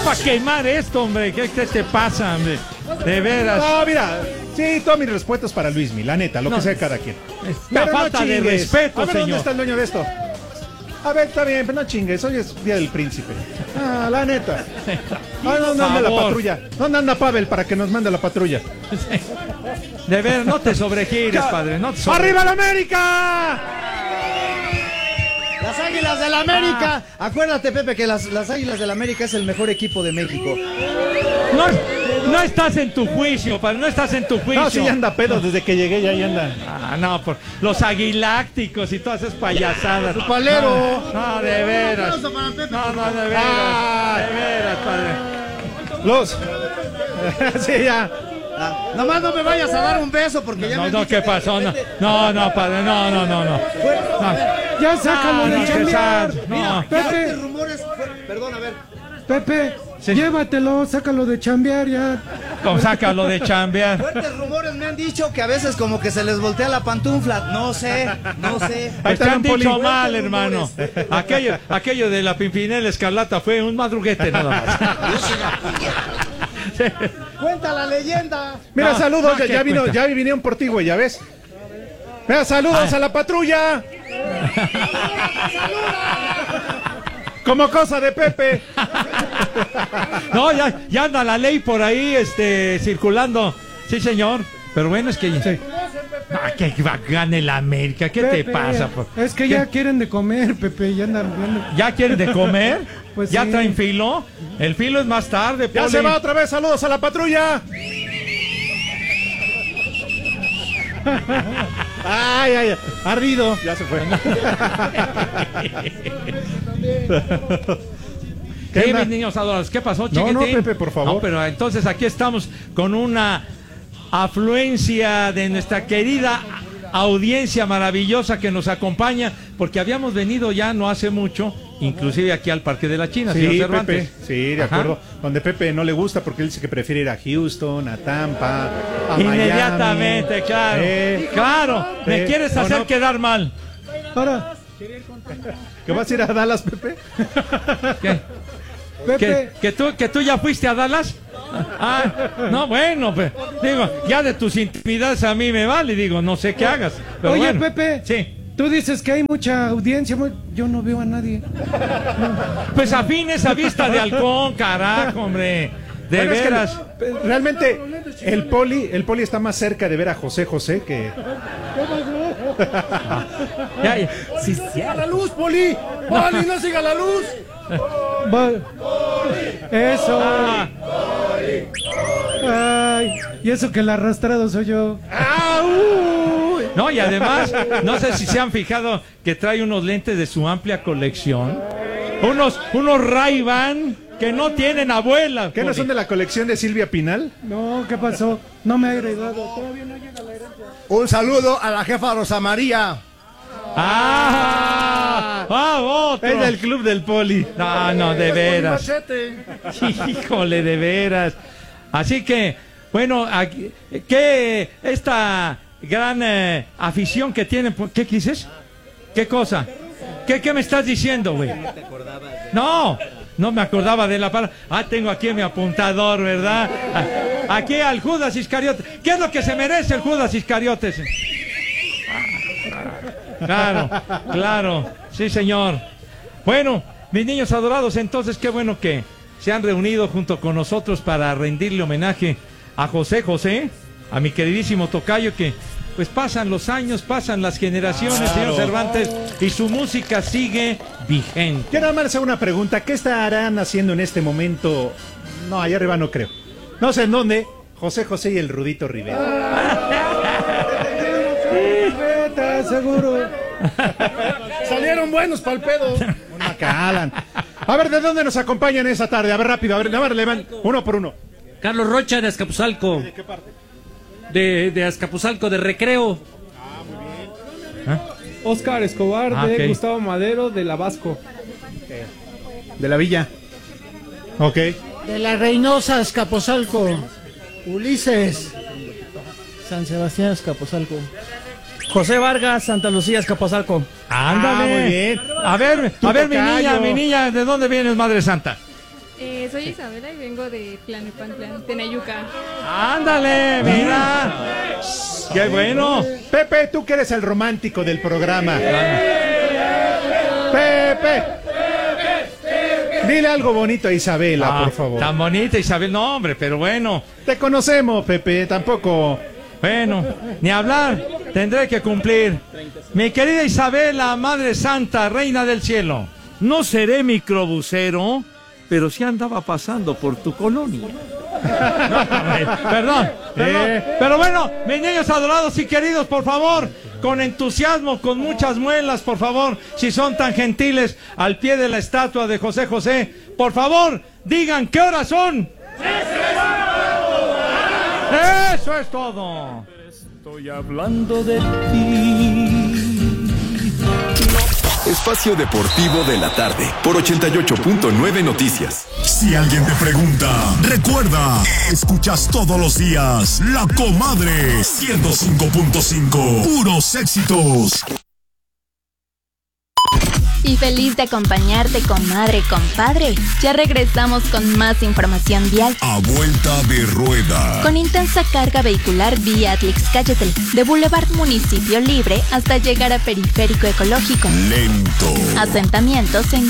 para quemar esto, hombre. ¿Qué te pasa, hombre? De veras. No, mira, sí, todos mis respetos para Luismi, la neta, lo que sea cada quien. La falta de respeto, a ver, señor. ¿dónde está el dueño de esto? A ver, está bien, pero no chingues, hoy es Día del Príncipe. Ah, la neta. ¿Dónde anda la patrulla? ¿Dónde anda Pavel para que nos mande la patrulla? De ver, no te sobregires, padre. No te ¡Arriba la América! Las Águilas del América. Acuérdate, Pepe, que las Águilas del América es el mejor equipo de México. No estás en tu juicio, padre, no estás en tu juicio. No, sí, ya anda pedo desde que llegué, ya anda. Ah, no, por los aguilácticos y todas esas payasadas. ¡Tu palero! No, de veras. No, de veras. De veras, padre. Los. Sí, ya. Nomás no me vayas a dar un beso porque ya me No, ¿qué pasó? No, padre, no. Ya sácalo de chambear. No, Pepe, rumores. Perdón, a ver. Pepe, llévatelo, sácalo de chambear ya. sácalo de chambear. Fuertes rumores me han dicho que a veces como que se les voltea la pantufla. No sé. Pues te han dicho mal, hermano. Aquello de la Pimpinela Escarlata fue un madruguete nada más. Cuenta la leyenda. Mira, saludos, ¿qué ya vinieron por ti, güey, ya ves. Mira, saludos a la patrulla. Como cosa de Pepe. No, ya anda la ley por ahí, circulando. Sí, señor. Pero bueno, es que... Sí. Que gane la América. ¿Qué Pepe, te pasa? Es que ya quieren de comer, Pepe. ¿Ya quieren de comer? Pues ¿Ya sí. traen filo? El filo es más tarde, Ya Poli. se va otra vez, saludos a la patrulla. Ay, ardido. Ya se fue. ¿Qué, mis niños adorados? ¿Qué pasó, chiquitín? No, Pepe, por favor. No, pero entonces aquí estamos con una afluencia de nuestra querida audiencia maravillosa que nos acompaña, porque habíamos venido ya no hace mucho, inclusive aquí al Parque de la China, Sí, señor Cervantes. Pepe, sí, de acuerdo. Donde Pepe no le gusta porque él dice que prefiere ir a Houston, a Tampa, a Inmediatamente, Miami. claro. Me quieres hacer no. quedar mal. Ahora, ¿Que vas a ir a Dallas, Pepe? ¿Qué? Pepe, ¿Que tú ya fuiste a Dallas? No, bueno, pues, digo, ya de tus intimidades a mí me vale, digo, no sé qué hagas. Pero oye, bueno, Pepe, sí. tú dices que hay mucha audiencia, yo no veo a nadie. Pues afines a vista de halcón, carajo, hombre. De Bueno, es que veras. realmente el poli está más cerca de ver a José que... Ya. Sí, ¡A la luz, Poli! ¡Poli, no siga la luz! Eso. Ay, y eso que el arrastrado soy yo. No, y además, no sé si se han fijado que trae unos lentes de su amplia colección. Unos Ray-Ban que no tienen abuela. ¿Qué no son de la colección de Silvia Pinal? No, ¿qué pasó? No me ha agregado. Todavía no llega la herencia. Un saludo a la jefa Rosa María. Otro. Es del club del poli. No, de veras. Híjole, de veras. Así que, bueno, ¿qué esta gran afición que tienen? ¿Qué dices? ¿Qué cosa? ¿Qué me estás diciendo, güey? No me acordaba de la palabra. Tengo aquí mi apuntador, ¿verdad? Aquí al Judas Iscariote. ¿Qué es lo que se merece el Judas Iscariote? Claro, sí, señor. Bueno, mis niños adorados, entonces qué bueno que se han reunido junto con nosotros para rendirle homenaje a José, a mi queridísimo tocayo, que pues pasan los años, pasan las generaciones, señor Cervantes, y su música sigue vigente. Yo nada más les hago una pregunta. ¿Qué estarán haciendo en este momento? No, allá arriba no creo. No sé en dónde. José y el Rudito Rivera. Seguro. Salieron buenos pa'l pedo. Una calan. A ver, ¿de dónde nos acompañan esa tarde? A ver, rápido, a ver, uno por uno. Carlos Rocha de Azcapotzalco. ¿De qué parte? De Azcapotzalco, de Recreo. Muy bien. Oscar Escobar de ok. Gustavo Madero de la Vasco. De la Villa. Ok. De la Reynosa, Azcapotzalco. Ulises. San Sebastián, Azcapotzalco. José Vargas, Santa Lucía, Azcapotzalco. Ándale. Muy bien. A ver, Tu mi tocayo. niña, ¿de dónde vienes, Madre Santa? Soy Isabela y vengo de Tlalnepantla, Tenayuca. Ándale, mira. Qué bueno. Pepe, tú que eres el romántico del programa. Pepe. Dile algo bonito a Isabela, por favor. Tan bonita Isabel, no hombre, pero bueno. Te conocemos, Pepe, tampoco. Bueno, ni hablar, tendré que cumplir. Mi querida Isabela, Madre Santa, Reina del Cielo, no seré microbusero, pero sí andaba pasando por tu colonia. Perdón. Pero bueno, mis niños adorados y queridos, por favor, con entusiasmo, con muchas muelas, por favor, si son tan gentiles, al pie de la estatua de José José, por favor, digan qué horas son. Eso es todo. Estoy hablando de ti. Espacio Deportivo de la Tarde por 88.9 Noticias. Si alguien te pregunta, recuerda, escuchas todos los días La Comadre 105.5. Puros éxitos. Y feliz de acompañarte, comadre y compadre. Ya regresamos con más información vial. A vuelta de rueda. Con intensa carga vehicular vía Atlixcáyotl, de Boulevard Municipio Libre hasta llegar a Periférico Ecológico. Lento. Asentamientos en